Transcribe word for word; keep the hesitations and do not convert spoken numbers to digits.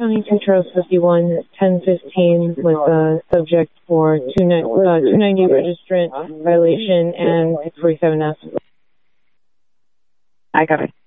County Charles fifty-one, ten fifteen with a subject for two ninety registrant violation and forty-seven S. I got it.